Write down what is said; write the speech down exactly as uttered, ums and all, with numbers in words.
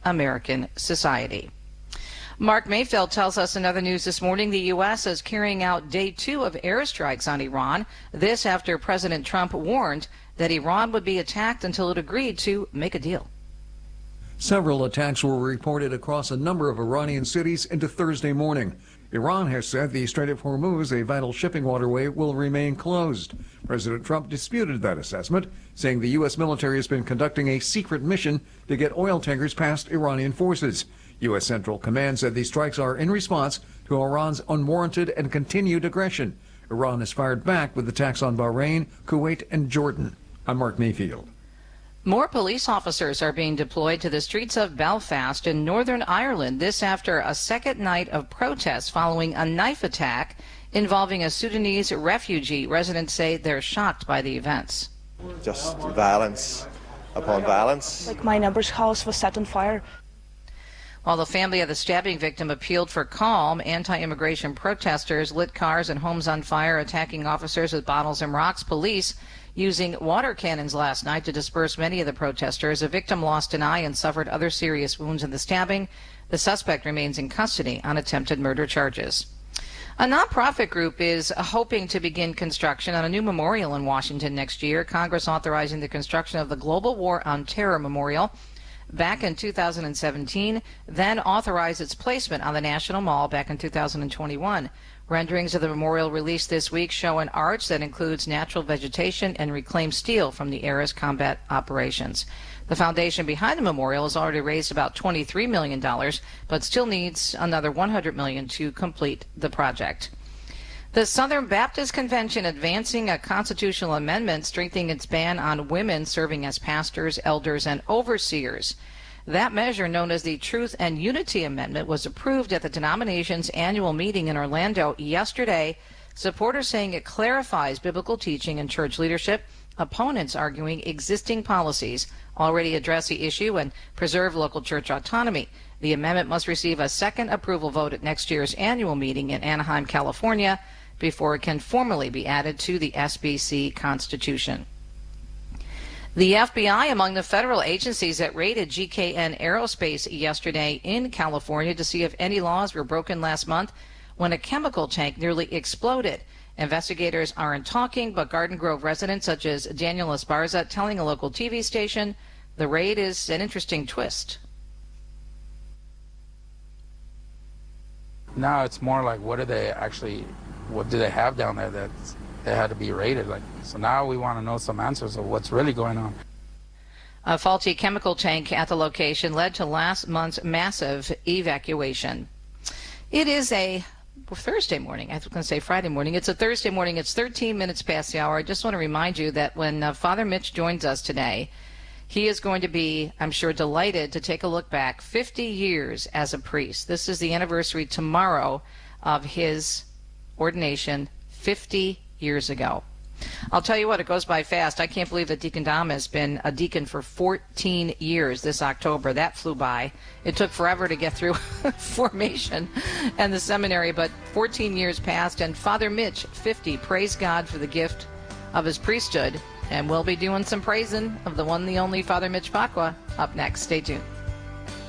American society. Mark Mayfield tells us in other news this morning the U S is carrying out day two of airstrikes on Iran. This after President Trump warned that Iran would be attacked until it agreed to make a deal. Several attacks were reported across a number of Iranian cities into Thursday morning. Iran has said the Strait of Hormuz, a vital shipping waterway, will remain closed. President Trump disputed that assessment, saying the U S military has been conducting a secret mission to get oil tankers past Iranian forces. U S Central Command said these strikes are in response to Iran's unwarranted and continued aggression. Iran has fired back with attacks on Bahrain, Kuwait, and Jordan. I'm Mark Mayfield. More police officers are being deployed to the streets of Belfast in Northern Ireland, this after a second night of protests following a knife attack involving a Sudanese refugee. Residents say they're shocked by the events. Just violence upon violence. Like my neighbour's house was set on fire. While the family of the stabbing victim appealed for calm, anti-immigration protesters lit cars and homes on fire, attacking officers with bottles and rocks. Police using water cannons last night to disperse many of the protesters. A victim lost an eye and suffered other serious wounds in the stabbing. The suspect remains in custody on attempted murder charges. A nonprofit group is hoping to begin construction on a new memorial in Washington next year. Congress authorizing the construction of the Global War on Terror Memorial back in two thousand seventeen, then authorized its placement on the National Mall back in two thousand twenty-one. Renderings of the memorial released this week show an arch that includes natural vegetation and reclaimed steel from the era's combat operations. The foundation behind the memorial has already raised about twenty-three million dollars, but still needs another one hundred million dollars to complete the project. The Southern Baptist Convention advancing a constitutional amendment strengthening its ban on women serving as pastors, elders, and overseers. That measure, known as the Truth and Unity Amendment, was approved at the denomination's annual meeting in Orlando yesterday. Supporters saying it clarifies biblical teaching and church leadership. Opponents arguing existing policies already address the issue and preserve local church autonomy. The amendment must receive a second approval vote at next year's annual meeting in Anaheim, California, before it can formally be added to the S B C Constitution. The F B I among the federal agencies that raided G K N Aerospace yesterday in California to see if any laws were broken last month when a chemical tank nearly exploded. Investigators aren't talking, but Garden Grove residents such as Daniel Esparza telling a local T V station the raid is an interesting twist. Now it's more like, what do they actually, what do they have down there that they had to be raided? Like, so now we want to know some answers of what's really going on. A faulty chemical tank at the location led to last month's massive evacuation. It is a Thursday morning. I was going to say Friday morning. It's a Thursday morning. It's thirteen minutes past the hour. I just want to remind you that when uh, Father Mitch joins us today, he is going to be, I'm sure, delighted to take a look back fifty years as a priest. This is the anniversary tomorrow of his ordination fifty years ago. I'll tell you what, it goes by fast. I can't believe that Deacon Dom has been a deacon for fourteen years this October. That flew by. It took forever to get through formation and the seminary, but fourteen years passed, and Father Mitch, fifty. Praise God for the gift of his priesthood, and we'll be doing some praising of the one, the only Father Mitch Pacwa up next. Stay tuned.